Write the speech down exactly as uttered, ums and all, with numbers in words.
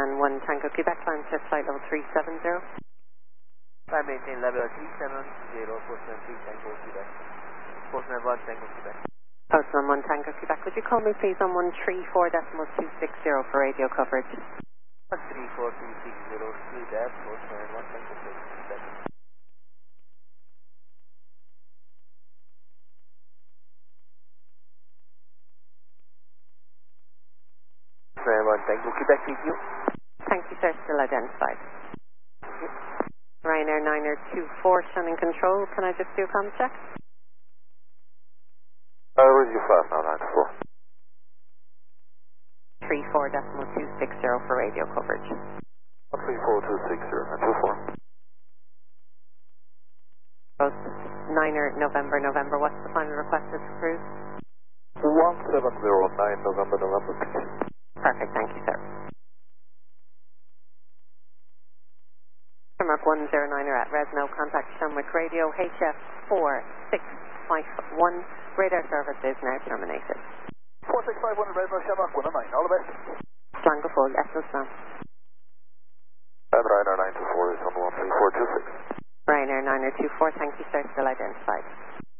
Postman one Tango Quebec, climb test flight level three seven zero. Climb maintain level three seven zero, Postman three Tango Quebec. Postman one Tango Quebec. Postman one Tango Quebec, would you call me please on one three four decimal two six zero for radio coverage? one three four two six zero, three dash, Postman one Tango Quebec. Postman one Tango Quebec with you. Thank you, sir. Still identified. Ryanair niner two four, shunning control. Can I just do a comm check? Uh, where's your flight now, nine four? three four decimal two six zero for radio coverage. one three four two six zero, nine two four. Post niner November, November. What's the final requested for cruise? one seven zero nine November, November, please. Perfect, thank you, sir. Mark one zero niner at Resno, contact Shamwick Radio, H F four six five one, radar service is now terminated. four six five one at Resno, Shamrock one oh nine, all the best. Slango full, yes, no spam. And Ryanair nine two four is on one three four two six. Ryanair niner two four, thank you, sir, still identified.